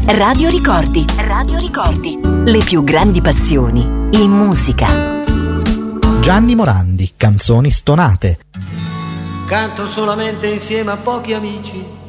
Radio Ricordi. Radio Ricordi. Le più grandi passioni in musica. Gianni Morandi, canzoni stonate. Canto solamente insieme a pochi amici